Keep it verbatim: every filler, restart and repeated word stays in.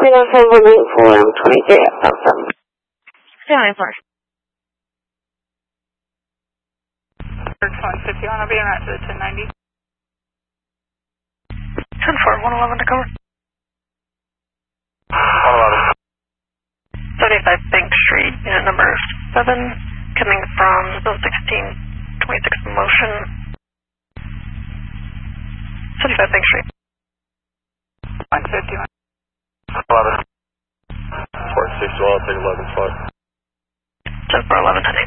zero seven eight four M twenty-three outside. Yeah, I'm sorry. one fifty, I'll be en route to the ten ninety. ten four, one eleven to cover. one eleven. seventy-five Bank Street, unit number seven, coming from zone sixteen twenty-six motion. seventy-five Bank Street. one fifty, eleven. Port six, well, I'll take eleven spot. ten four eleven, honey.